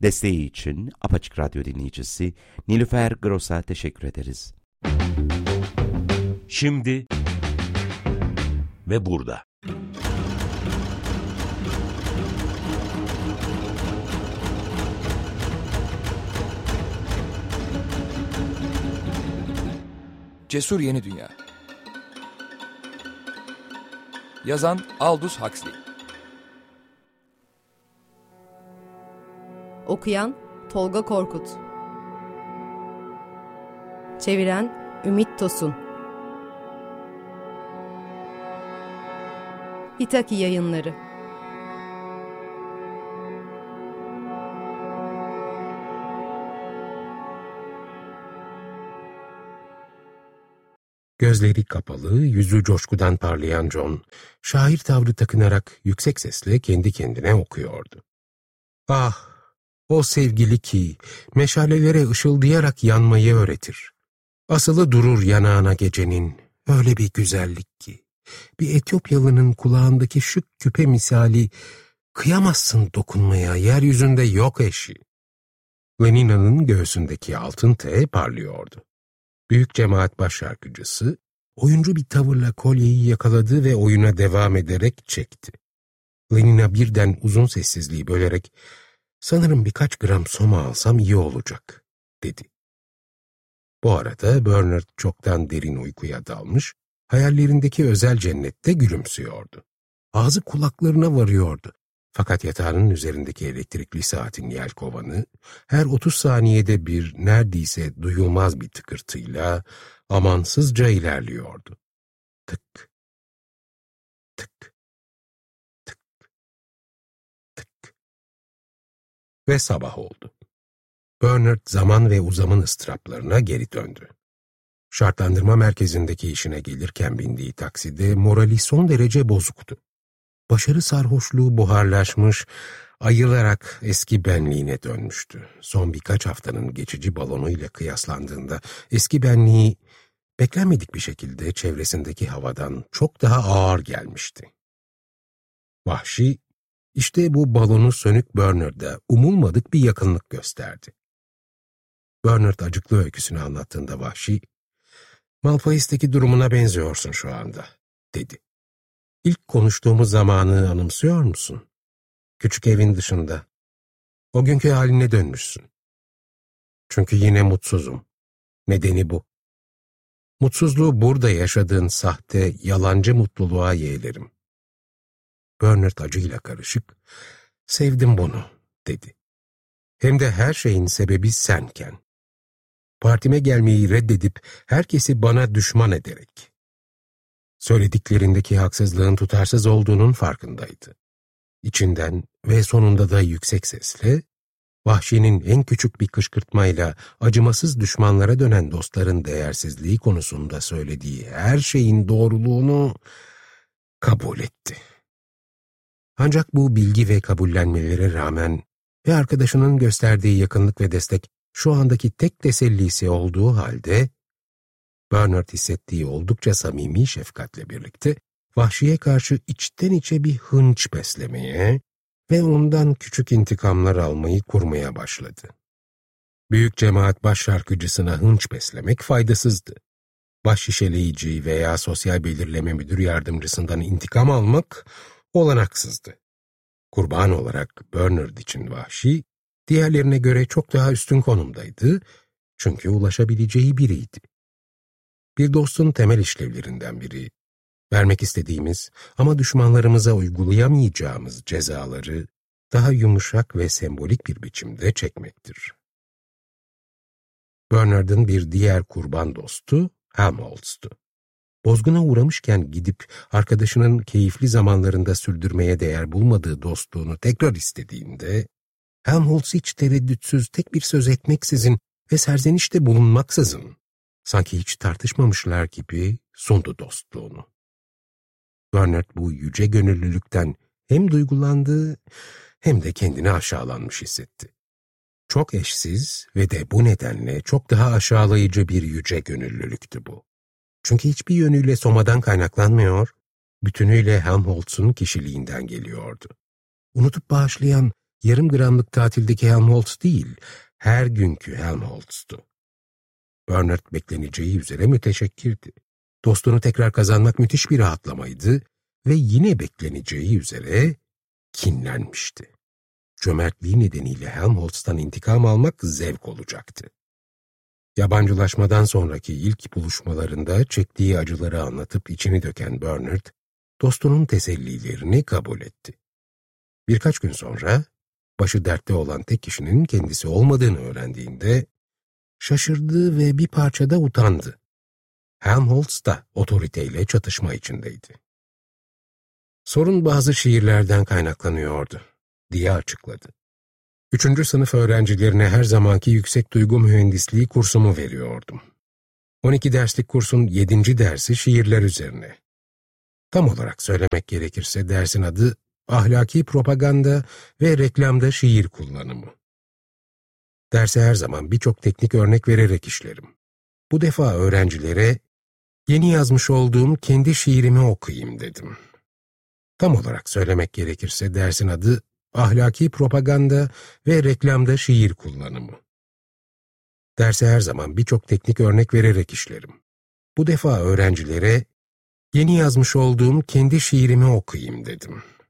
Desteği için Apaçık Radyo dinleyicisi Nilüfer Gross'a teşekkür ederiz. Şimdi ve burada. Cesur Yeni Dünya. Yazan Aldous Huxley. Okuyan Tolga Korkut. Çeviren Ümit Tosun. Hitaki Yayınları. Gözleri kapalı, yüzü coşkudan parlayan John, şair tavrı takınarak yüksek sesle kendi kendine okuyordu. Ah, o sevgili ki meşalelere ışıldayarak yanmayı öğretir. Asılı durur yanağına gecenin, öyle bir güzellik ki. Bir Etiyopyalı'nın kulağındaki şık küpe misali, kıyamazsın dokunmaya, yeryüzünde yok eşi. Lenina'nın göğsündeki altın T parlıyordu. Büyük cemaat başşarkıcısı, oyuncu bir tavırla kolyeyi yakaladı ve oyuna devam ederek çekti. Lenina birden uzun sessizliği bölerek, "Sanırım birkaç gram soma alsam iyi olacak," dedi. Bu arada Bernard çoktan derin uykuya dalmış, hayallerindeki özel cennette gülümsüyordu. Ağzı kulaklarına varıyordu. Fakat yatağının üzerindeki elektrikli saatin yelkovanı, her 30 saniyede bir neredeyse duyulmaz bir tıkırtıyla amansızca ilerliyordu. Tık, tık, tık, tık. Ve sabah oldu. Bernard zaman ve uzamın ıstıraplarına geri döndü. Şartlandırma merkezindeki işine gelirken bindiği takside morali son derece bozuktu. Başarı sarhoşluğu buharlaşmış, ayılarak eski benliğine dönmüştü. Son birkaç haftanın geçici balonuyla kıyaslandığında eski benliği beklenmedik bir şekilde çevresindeki havadan çok daha ağır gelmişti. Vahşi, işte bu balonu sönük Bernard'a umulmadık bir yakınlık gösterdi. Bernard acıklı öyküsünü anlattığında Vahşi, "Malpais'teki durumuna benziyorsun şu anda," dedi. "İlk konuştuğumuz zamanı anımsıyor musun? Küçük evin dışında. O günkü haline dönmüşsün. Çünkü yine mutsuzum. Nedeni bu. Mutsuzluğu burada yaşadığın sahte, yalancı mutluluğa yeğlerim." Bernard acıyla karışık, "Sevdim bunu," dedi. "Hem de her şeyin sebebi senken. Partime gelmeyi reddedip herkesi bana düşman ederek." Söylediklerindeki haksızlığın tutarsız olduğunun farkındaydı. İçinden ve sonunda da yüksek sesle, Vahşi'nin en küçük bir kışkırtmayla acımasız düşmanlara dönen dostların değersizliği konusunda söylediği her şeyin doğruluğunu kabul etti. Ancak bu bilgi ve kabullenmelere rağmen ve arkadaşının gösterdiği yakınlık ve destek şu andaki tek tesellisi olduğu halde, Bernard hissettiği oldukça samimi şefkatle birlikte Vahşi'ye karşı içten içe bir hınç beslemeye ve ondan küçük intikamlar almayı kurmaya başladı. Büyük cemaat başşarkıcısına hınç beslemek faydasızdı. Baş şişeleyici veya sosyal belirleme müdür yardımcısından intikam almak olanaksızdı. Kurban olarak Bernard için Vahşi, diğerlerine göre çok daha üstün konumdaydı, çünkü ulaşabileceği biriydi. Bir dostun temel işlevlerinden biri, vermek istediğimiz ama düşmanlarımıza uygulayamayacağımız cezaları daha yumuşak ve sembolik bir biçimde çekmektir. Bernard'ın bir diğer kurban dostu Helmholtz'tu. Bozguna uğramışken gidip arkadaşının keyifli zamanlarında sürdürmeye değer bulmadığı dostluğunu tekrar istediğinde, Helmholtz hiç tereddütsüz tek bir söz etmeksizin ve serzenişte bulunmaksızın, sanki hiç tartışmamışlar gibi sundu dostluğunu. Bernard bu yüce gönüllülükten hem duygulandı hem de kendini aşağılanmış hissetti. Çok eşsiz ve de bu nedenle çok daha aşağılayıcı bir yüce gönüllülüktü bu. Çünkü hiçbir yönüyle Soma'dan kaynaklanmıyor, bütünüyle Helmholtz'un kişiliğinden geliyordu. Unutup bağışlayan, yarım gramlık tatildeki Helmholtz değil, her günkü Helmholtz'tu. Bernard bekleneceği üzere müteşekkirdi. Dostunu tekrar kazanmak müthiş bir rahatlamaydı ve yine bekleneceği üzere kinlenmişti. Cömertliği nedeniyle Helmholtz'tan intikam almak zevk olacaktı. Yabancılaşmadan sonraki ilk buluşmalarında çektiği acıları anlatıp içini döken Bernard, dostunun tesellilerini kabul etti. Birkaç gün sonra, başı dertte olan tek kişinin kendisi olmadığını öğrendiğinde, şaşırdı ve bir parça da utandı. Helmholtz da otoriteyle çatışma içindeydi. Sorun bazı şiirlerden kaynaklanıyordu, diye açıkladı. 3. sınıf öğrencilerine her zamanki yüksek duygu mühendisliği kursumu veriyordum. 12 derslik kursun 7. dersi şiirler üzerine. Tam olarak söylemek gerekirse dersin adı Ahlaki Propaganda ve Reklamda Şiir Kullanımı. Derse her zaman birçok teknik örnek vererek işlerim. Bu defa öğrencilere yeni yazmış olduğum kendi şiirimi okuyayım dedim. Tam olarak söylemek gerekirse dersin adı Ahlaki Propaganda ve Reklamda Şiir Kullanımı. Derse her zaman birçok teknik örnek vererek işlerim. Bu defa öğrencilere yeni yazmış olduğum kendi şiirimi okuyayım dedim.